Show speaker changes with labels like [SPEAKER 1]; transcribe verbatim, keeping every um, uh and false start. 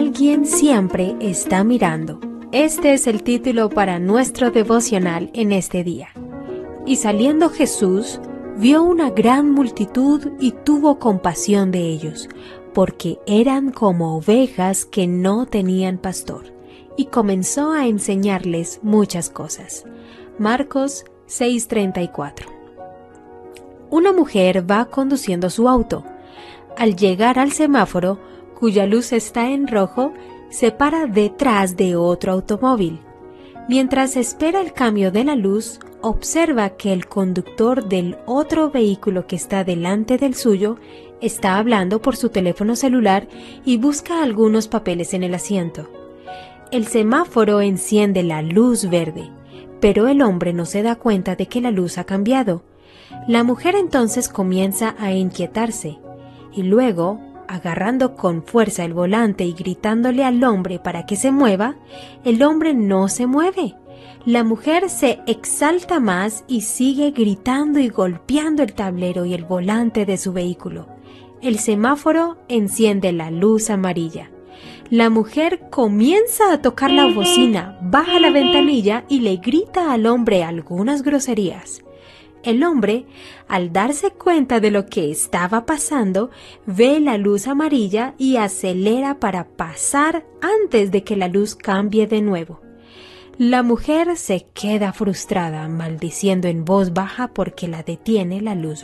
[SPEAKER 1] Alguien siempre está mirando. Este es el título para nuestro devocional en este día. Y saliendo Jesús, vio una gran multitud y tuvo compasión de ellos, porque eran como ovejas que no tenían pastor, y comenzó a enseñarles muchas cosas. Marcos seis treinta y cuatro. Una mujer va conduciendo su auto. Al llegar al semáforo, cuya luz está en rojo, se para detrás de otro automóvil. Mientras espera el cambio de la luz, observa que el conductor del otro vehículo que está delante del suyo está hablando por su teléfono celular y busca algunos papeles en el asiento. El semáforo enciende la luz verde, pero el hombre no se da cuenta de que la luz ha cambiado. La mujer entonces comienza a inquietarse y luego, agarrando con fuerza el volante y gritándole al hombre para que se mueva, el hombre no se mueve. La mujer se exalta más y sigue gritando y golpeando el tablero y el volante de su vehículo. El semáforo enciende la luz amarilla. La mujer comienza a tocar la bocina, baja la ventanilla y le grita al hombre algunas groserías. El hombre, al darse cuenta de lo que estaba pasando, ve la luz amarilla y acelera para pasar antes de que la luz cambie de nuevo. La mujer se queda frustrada, maldiciendo en voz baja porque la detiene la luz